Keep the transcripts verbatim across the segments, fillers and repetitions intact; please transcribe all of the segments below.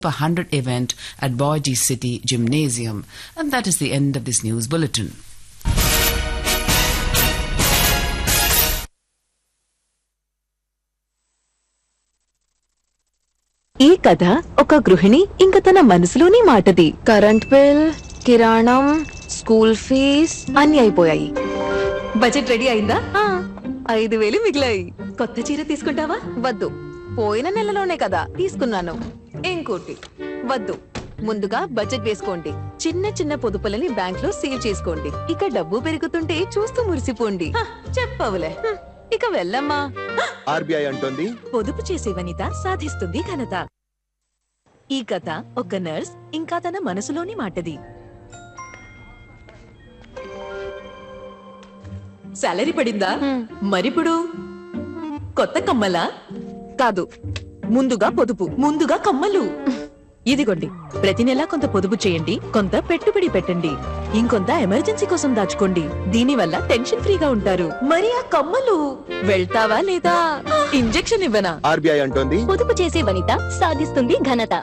one hundred event at Boyji City Gymnasium. And that is the end of this news bulletin. ఈ కథ ఒక గృహిణి ఇంక తన మనసులోని మాటది. కరెంట్ బిల్, కిరాణం, స్కూల్ ఫీజ్ అన్ని అయిపోయాయి. బడ్జెట్ రెడీ అయిందా? ఐదు వేలు మిగిలాయి. కొత్త చీర తీసుకుంటావా? వద్దు, పోయిన నెలలోనే కదా తీసుకున్నాను. ఇంకోటి వద్దు. ముందుగా బడ్జెట్ వేసుకోండి. చిన్న చిన్న పొదుపులని బ్యాంక్ లో సేవ్ చేసుకోండి. ఇక డబ్బు పెరుగుతుంటే చూస్తూ మురిసిపోండి. చెప్పవులే, ఇక వెళ్ళమ్మా. ఆర్బీఐ అంటోంది, పొదుపు చేసే వనిత సాధిస్తుంది ఘనత. ఈ కథ ఒక నర్స్ ఇంకా తన మనసులోని మాటది. సాలరీ పడిందా? మరిప్పుడు కొత్త కమ్మలా? కాదు, ముందుగా పొదుపు, ముందుగా కమ్మలు. ఇదిగోండి, ప్రతి నెలా కొంత పొదుపు చేయండి, కొంత పెట్టుబడి పెట్టండి, ఇంకొంత ఎమర్జెన్సీ కోసం దాచుకోండి. దీనివల్ల టెన్షన్ ఫ్రీగా ఉంటారు. మరి ఆ కమ్మలు వెళ్తావా లేదా? ఇంజెక్షన్ ఇవ్వనా? ఆర్బీఐ అంటోంది, పొదుపు చేసే వనిత సాధిస్తుంది ఘనత.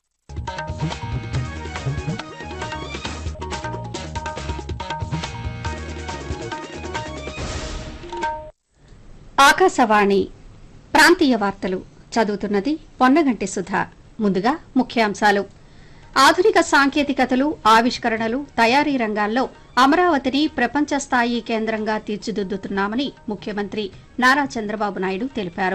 ఆకాశవాణి ప్రాంతీయ వార్తలు చదువుతున్నది పొన్నగంటి సుధా. ముందుగా ముఖ్యాంశాలు. ఆధునిక సాంకేతికతలు, ఆవిష్కరణలు, తయారీ రంగాల్లో అమరావతిని ప్రపంచ స్థాయి కేంద్రంగా తీర్చిదిద్దుతున్నామని ముఖ్యమంత్రి నారా చంద్రబాబు నాయుడు తెలిపారు.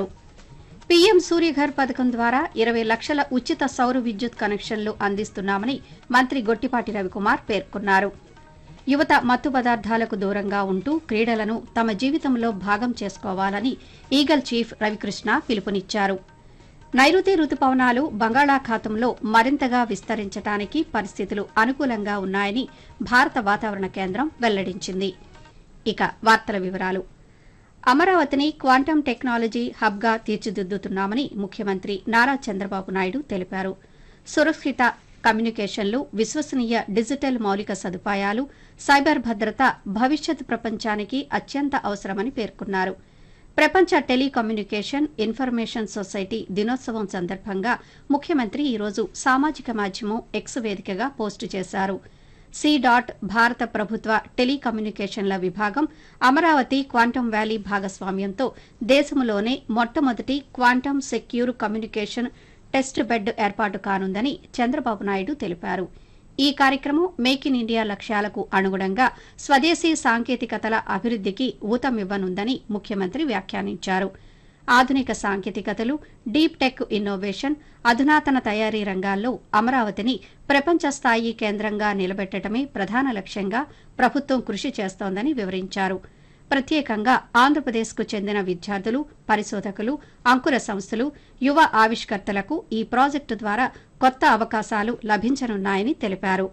పీఎం సూర్యఘర్ పథకం ద్వారా ఇరవై లక్షల ఉచిత సౌర విద్యుత్ కనెక్షన్లు అందిస్తున్నామని మంత్రి గొట్టిపాటి రవికుమార్ పేర్కొన్నారు. యువత మత్తు పదార్థాలకు దూరంగా ఉంటూ క్రీడలను తమ జీవితంలో భాగం చేసుకోవాలని ఈగల్ చీఫ్ రవికృష్ణ పిలుపునిచ్చారు. నైరుతి రుతుపవనాలు బంగాళాఖాతంలో మరింతగా విస్తరించడానికి పరిస్థితులు అనుకూలంగా ఉన్నాయని భారత వాతావరణ కేంద్రం వెల్లడించింది. ఇక వార్తల వివరాలు. అమరావతిని క్వాంటమ్ టెక్నాలజీ హబ్గా తీర్చిదిద్దుతున్నామని ముఖ్యమంత్రి నారా చంద్రబాబు నాయుడు తెలిపారు. సురక్షిత కమ్యూనికేషన్లు, విశ్వసనీయ డిజిటల్ మౌలిక సదుపాయాలు, సైబర్ భద్రత భవిష్యత్ ప్రపంచానికి అత్యంత అవసరమని పేర్కొన్నారు. ప్రపంచ టెలికమ్యూనికేషన్ ఇన్ఫర్మేషన్ సొసైటీ దినోత్సవం సందర్భంగా ముఖ్యమంత్రి ఈరోజు సామాజిక మాధ్యమం ఎక్స్ వేదికగా పోస్టు చేశారు. సి డాట్ భారత ప్రభుత్వ టెలికమ్యూనికేషన్ల విభాగం అమరావతి క్వాంటమ్ వ్యాలీ భాగస్వామ్యంతో దేశంలోనే మొట్టమొదటి quantum secure communication test bed ఏర్పాటు కానుందని చంద్రబాబు నాయుడు తెలిపారు. ఈ కార్యక్రమం మేక్ ఇన్ ఇండియా లక్ష్యాలకు అనుగుణంగా స్వదేశీ సాంకేతికతల అభివృద్దికి ఊతమివ్వనుందని ముఖ్యమంత్రి వ్యాఖ్యానించారు. ఆధునిక సాంకేతికతలు, డీప్ టెక్ ఇన్నోవేషన్, అధునాతన తయారీ రంగాల్లో అమరావతిని ప్రపంచ స్థాయి కేంద్రంగా నిలబెట్టడమే ప్రధాన లక్ష్యంగా ప్రభుత్వం కృషి చేస్తోందని వివరించారు. ప్రత్యేకంగా ఆంధ్రప్రదేశ్కు చెందిన విద్యార్థులు, పరిశోధకులు, అంకుర సంస్థలు, యువ ఆవిష్కర్తలకు ఈ ప్రాజెక్టు ద్వారా కొత్త అవకాశాలు లభించనున్నాయని తెలిపారు.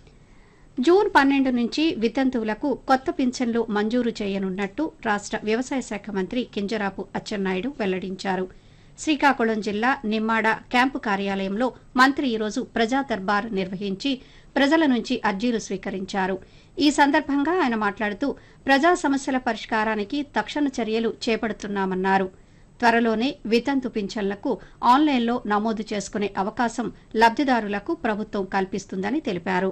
జూన్ పన్నెండు నుంచి వితంతువులకు కొత్త పింఛన్లు మంజూరు చేయనున్నట్టు రాష్ట వ్యవసాయ శాఖ మంత్రి కింజరాపు అచ్చెన్నాయుడు వెల్లడించారు. శ్రీకాకుళం జిల్లా నిమ్మాడ క్యాంపు కార్యాలయంలో మంత్రి ఈరోజు ప్రజా దర్బార్ నిర్వహించి ప్రజల నుంచి అర్జీలు స్వీకరించారు. ఈ సందర్భంగా ఆయన మాట్లాడుతూ ప్రజా సమస్యల పరిష్కారానికి తక్షణ చర్యలు చేపడుతున్నామన్నారు. త్వరలోనే వితంతు పింఛన్లకు ఆన్లైన్లో నమోదు చేసుకునే అవకాశం లబ్దిదారులకు ప్రభుత్వం కల్పిస్తుందని తెలిపారు.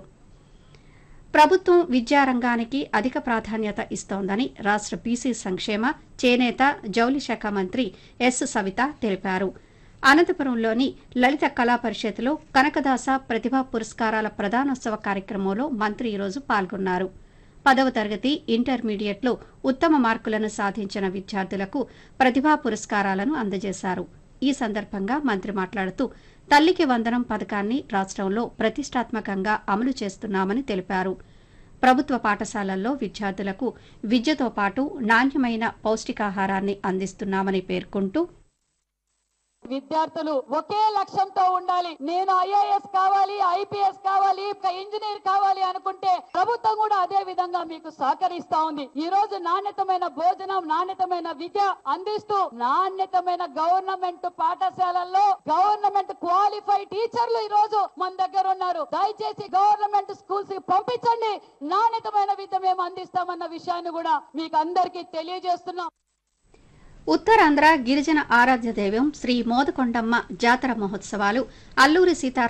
ప్రభుత్వం విద్యారంగానికి అధిక ప్రాధాన్యత ఇస్తోందని రాష్ట బీసీ సంక్షేమ, చేనేత, జౌళి శాఖ మంత్రి ఎస్ సవిత తెలిపారు. అనంతపురంలోని లలిత కళా పరిషత్లో కనకదాస ప్రతిభా పురస్కారాల ప్రదానోత్సవ కార్యక్రమంలో మంత్రి ఈరోజు పాల్గొన్నారు. పదవ తరగతి, ఇంటర్మీడియట్లో ఉత్తమ మార్కులను సాధించిన విద్యార్థులకు ప్రతిభా పురస్కారాలను అందజేశారు. ఈ సందర్భంగా మంత్రి మాట్లాడుతూ తల్లికి వందనం పథకాన్ని రాష్ట్రంలో ప్రతిష్టాత్మకంగా అమలు చేస్తున్నామని తెలిపారు. ప్రభుత్వ పాఠశాలల్లో విద్యార్థులకు విద్యతో పాటు నాణ్యమైన పౌష్టికాహారాన్ని అందిస్తున్నామని పేర్కొంటూ విద్యార్థులు ఒకే లక్ష్యంతో ఉండాలి. నేను ఐఏఎస్ కావాలి, ఐపీఎస్ కావాలి, ఇంజనీర్ కావాలి అనుకుంటే ప్రభుత్వం కూడా అదే విధంగా మీకు సహకరిస్తా ఉంది. ఈ రోజు నాణ్యతమైన భోజనం, నాణ్యతమైన విద్య అందిస్తూ నాణ్యతమైన గవర్నమెంట్ పాఠశాలల్లో గవర్నమెంట్ క్వాలిఫైడ్ టీచర్లు ఈ రోజు మన దగ్గర ఉన్నారు. దయచేసి గవర్నమెంట్ స్కూల్స్ కి పంపించండి. నాణ్యతమైన విద్య మేము అందిస్తామన్న విషయాన్ని కూడా మీకు అందరికీ తెలియజేస్తున్నాం. ఉత్తరాంధ్ర గిరిజన ఆరాధ్య దైవం శ్రీ మోదకొండమ్మ జాతర మహోత్సవాలు అల్లూరి సీతారామ